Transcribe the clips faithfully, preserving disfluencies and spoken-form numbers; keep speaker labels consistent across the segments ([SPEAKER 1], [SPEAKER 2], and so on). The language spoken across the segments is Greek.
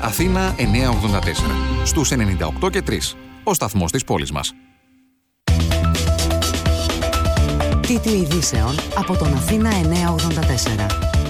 [SPEAKER 1] Αθήνα εννιακόσια ογδόντα τέσσερα. Στους ενενήντα οκτώ και τρία. Ο σταθμός της πόλης μας.
[SPEAKER 2] Τίτλοι ειδήσεων από τον Αθήνα εννιακόσια ογδόντα τέσσερα.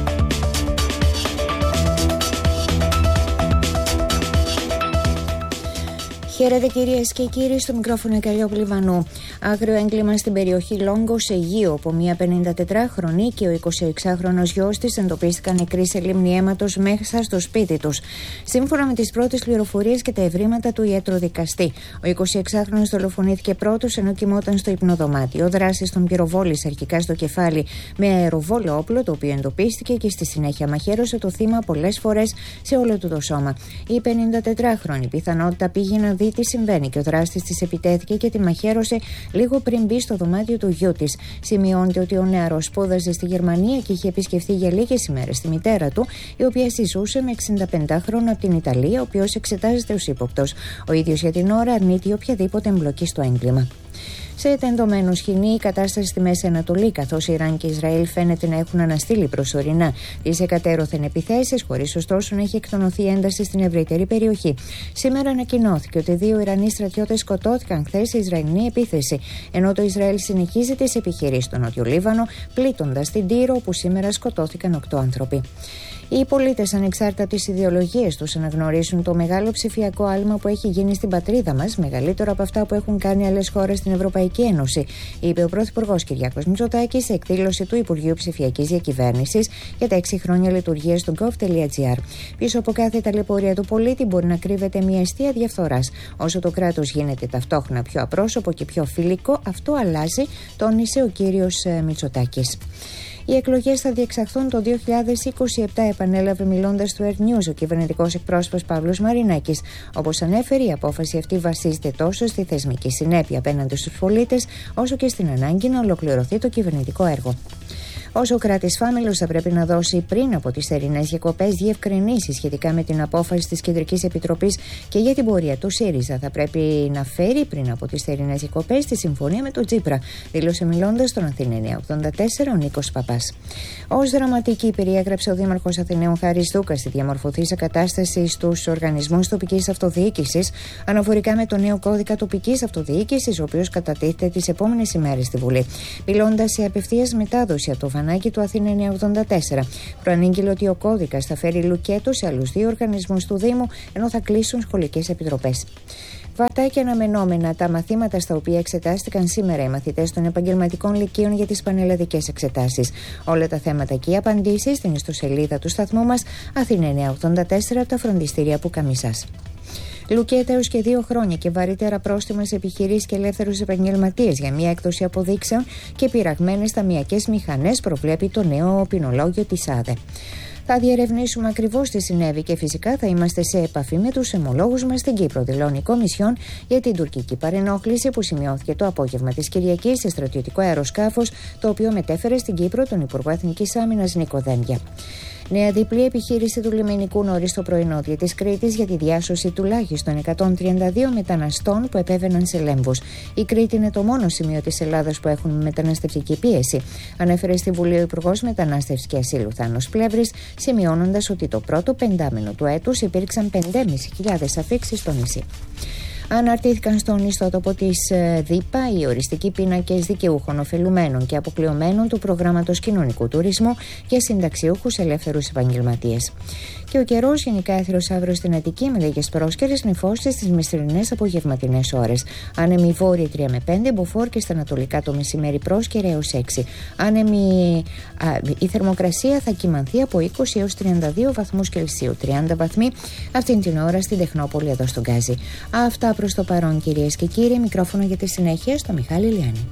[SPEAKER 3] Χαίρετε κυρίες και κύριοι, στο μικρόφωνο η Καλλιόπη Λιβανού. Άγριο έγκλημα στην περιοχή Λόγκος, Αιγαίου, όπου μία πενηντατετράχρονη και ο εικοσιεξάχρονος γιος της εντοπίστηκαν νεκροί σε λίμνη αίματος μέσα στο σπίτι τους. Σύμφωνα με τις πρώτες πληροφορίες και τα ευρήματα του ιατροδικαστή, ο εικοσιεξάχρονος δολοφονήθηκε πρώτος ενώ κοιμόταν στο υπνοδωμάτιο. Ο δράστης τον πυροβόλησε αρχικά στο κεφάλι με αεροβόλο όπλο, το οποίο εντοπίστηκε και στη συνέχεια μαχαίρωσε το θύμα πολλές φορές σε όλο του το σώμα. Η πενηντατετράχρονη πιθανότητα πήγε να δει τι συμβαίνει και ο δράστης της επιτέθηκε και τη μαχαίρωσε λίγο πριν μπει στο δωμάτιο του γιού της. Σημειώνεται ότι ο νεαρός σπούδαζε στη Γερμανία και είχε επισκεφθεί για λίγες ημέρες τη μητέρα του, η οποία συζούσε με εξηνταπεντάχρονο από την Ιταλία, ο οποίος εξετάζεται ως ύποπτος. Ο ίδιος για την ώρα αρνείται οποιαδήποτε εμπλοκή στο έγκλημα. Σε τεντωμένο σκηνή η κατάσταση στη Μέση Ανατολή, καθώς Ιράν και Ισραήλ φαίνεται να έχουν αναστείλει προσωρινά τις εκατέρωθεν επιθέσεις, χωρίς ωστόσο να έχει εκτονωθεί ένταση στην ευρύτερη περιοχή. Σήμερα ανακοινώθηκε ότι δύο Ιρανοί στρατιώτες σκοτώθηκαν χθες σε Ισραηλινή επίθεση, ενώ το Ισραήλ συνεχίζει τις επιχειρήσεις στο Νότιο Λίβανο, πλήττοντας την Τύρο, όπου σήμερα σκοτώθηκαν οκτώ άνθρωποι. Οι πολίτες, ανεξάρτητα από τις ιδεολογίες τους, αναγνωρίζουν το μεγάλο ψηφιακό άλμα που έχει γίνει στην πατρίδα μας, μεγαλύτερο από αυτά που έχουν κάνει άλλες χώρες στην Ευρωπαϊκή Ένωση, είπε ο Πρωθυπουργός Κυριάκος Μητσοτάκης σε εκδήλωση του Υπουργείου Ψηφιακής Διακυβέρνησης για τα έξι χρόνια λειτουργίας του gov.gr. Πίσω από κάθε ταλαιπωρία του πολίτη μπορεί να κρύβεται μια αιστεία διαφθοράς. Όσο το κράτος γίνεται ταυτόχρονα πιο απρόσωπο και πιο φιλικό, αυτό αλλάζει, τόνισε ο κύριος Μητσοτάκης. Οι εκλογές θα διεξαχθούν το δύο χιλιάδες είκοσι επτά, επανέλαβε μιλώντας στο Air News ο κυβερνητικός εκπρόσωπος Παύλος Μαρινάκης. Όπως ανέφερε, η απόφαση αυτή βασίζεται τόσο στη θεσμική συνέπεια απέναντι στους πολίτες, όσο και στην ανάγκη να ολοκληρωθεί το κυβερνητικό έργο. Όσο ο κράτης φάμελος θα πρέπει να δώσει πριν από τις θερινές διακοπές διευκρινήσεις σχετικά με την απόφαση της Κεντρικής Επιτροπής και για την πορεία του ΣΥΡΙΖΑ, θα πρέπει να φέρει πριν από τις θερινές διακοπές τη συμφωνία με τον Τσίπρα, δήλωσε μιλώντας στον Αθήνα εννιακόσια ογδόντα τέσσερα ο Νίκος Παπάς. Ως δραματική περιέγραψε ο Δήμαρχος Αθηναίων Χάρης Δούκας τη διαμορφωθήσα κατάσταση στους οργανισμούς τοπικής αυτοδιοίκησης αναφορικά με το νέο κώδικα τοπικής αυτοδιοίκησης, ο οποίος κατατίθεται τις επόμενες ημέρες στη Βουλή. Μιλώντας σε απευθείας μετάδοση από το φανάκι του Αθήνα εννιακόσια ογδόντα τέσσερα, προανήγγειλε ότι ο κώδικας θα φέρει λουκέτο σε άλλους δύο οργανισμούς του Δήμου, ενώ θα κλείσουν σχολικές επιτροπές. Βατά και αναμενόμενα τα μαθήματα στα οποία εξετάστηκαν σήμερα οι μαθητές των επαγγελματικών λυκείων για τις πανελλαδικές εξετάσεις. Όλα τα θέματα και οι απαντήσεις στην ιστοσελίδα του σταθμού μας Αθήνα εννιακόσια ογδόντα τέσσερα από τα φροντιστήρια που Καμισάς. Λουκέτα έως και δύο χρόνια και βαρύτερα πρόστιμα σε επιχειρήσεις και ελεύθερους επαγγελματίες για μια έκδοση αποδείξεων και πειραγμένες ταμειακές μηχανές προβλέπει το νέο ποινολόγιο της ΑΔΕ. Θα διερευνήσουμε ακριβώς τι συνέβη και φυσικά θα είμαστε σε επαφή με τους αιμολόγους μας στην Κύπρο, δηλώνει η Κομισιόν για την τουρκική παρενόχληση που σημειώθηκε το απόγευμα της Κυριακής σε στρατιωτικό αεροσκάφος, το οποίο μετέφερε στην Κύπρο τον Υπουργό Εθνικής Άμυνας Νίκο Δένδια. Νέα διπλή επιχείρηση του λιμενικού νωρίς στο πρωινόδιο της Κρήτης για τη διάσωση τουλάχιστον εκατόν τριάντα δύο μεταναστών που επέβαιναν σε λέμβους. Η Κρήτη είναι το μόνο σημείο της Ελλάδας που έχουν μεταναστευτική πίεση, ανέφερε στη Βουλή ο Υπουργός Μετανάστευσης και Ασύλου Θάνος Πλεύρης, σημειώνοντας ότι το πρώτο πεντάμινο του έτους υπήρξαν πέντε χιλιάδες πεντακόσιες αφήξεις στο νησί. Αναρτήθηκαν στον ιστότοπο της ΔΥΠΑ οι οριστικοί πίνακες δικαιούχων ωφελουμένων και αποκλειωμένων του προγράμματος κοινωνικού τουρισμού για συνταξιούχους ελεύθερους επαγγελματίες. Και ο καιρός γενικά έθριος αύριο στην Αττική με λίγες πρόσκαιρες νεφώσεις στις μεσημερινές απογευματινές ώρες. Άνεμη βόρεια τρία με πέντε, μποφόρ και στα ανατολικά το μεσημέρι πρόσκαιρα έως έξι. Άνεμη, α, η θερμοκρασία θα κυμανθεί από είκοσι έως τριάντα δύο βαθμούς Κελσίου, τριάντα βαθμοί αυτήν την ώρα στην Τεχνόπολη εδώ στον Γκάζι. Αυτά προς το παρόν, κυρίες και κύριοι. Μικρόφωνο για τη συνέχεια στο Μιχάλη Λιάννη.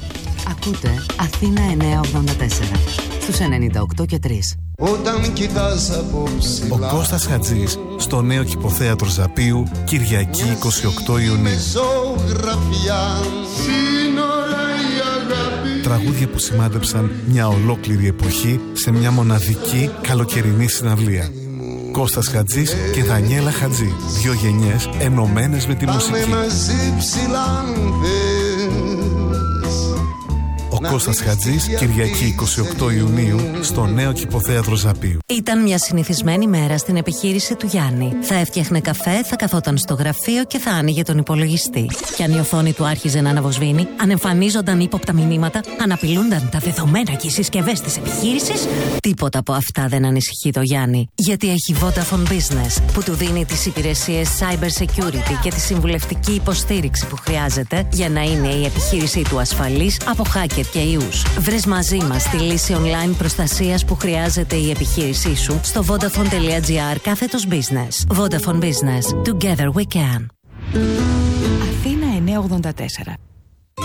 [SPEAKER 2] Ακούτε Αθήνα εννιακόσια ογδόντα τέσσερα στους ενενήντα οκτώ και τρία.
[SPEAKER 4] Όταν κοιτάς από ψηλά.
[SPEAKER 5] Ο Κώστας Χατζής στο νέο κηποθέατρο Ζαπίου, Κυριακή εικοστή ογδόη Ιουνίου. Τραγούδια που σημάδεψαν μια ολόκληρη εποχή σε μια μοναδική καλοκαιρινή συναυλία. Κώστας Χατζής και Δανιέλα Χατζή, δύο γενιές ενωμένες με τη μουσική. Κώστας Χατζής, Κυριακή εικοστή ογδόη Ιουνίου, στο νέο Κηποθέατρο Ζαπίου.
[SPEAKER 6] Ήταν μια συνηθισμένη μέρα στην επιχείρηση του Γιάννη. Θα έφτιαχνε καφέ, θα καθόταν στο γραφείο και θα άνοιγε τον υπολογιστή. Και αν η οθόνη του άρχιζε να αναβοσβήνει, αν εμφανίζονταν ύποπτα μηνύματα, αν απειλούνταν τα δεδομένα και οι συσκευές της επιχείρησης, τίποτα από αυτά δεν ανησυχεί το Γιάννη. Γιατί έχει Vodafone Business, που του δίνει τις υπηρεσίες cyber security και τη συμβουλευτική υποστήριξη που χρειάζεται για να είναι η επιχείρησή του ασφαλής από hacker και ιούς. Βρες μαζί μας τη λύση online προστασίας που χρειάζεται η επιχείρησή σου στο vodafone.gr κάθετος business. Vodafone Business. Together we can.
[SPEAKER 7] Αθήνα εννιακόσια ογδόντα τέσσερα.